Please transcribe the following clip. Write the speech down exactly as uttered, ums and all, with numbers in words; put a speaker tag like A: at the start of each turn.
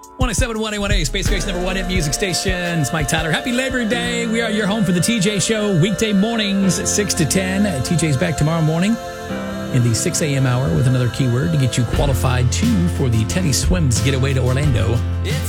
A: one oh seven point one A one A, Space Coast number one hit music station. It's Mike Tyler. Happy Labor Day. We are your home for the T J Show, weekday mornings, six to ten. T J's back tomorrow morning in the six a.m. hour with another keyword to get you qualified, too, for the Teddy Swims getaway to Orlando.
B: It's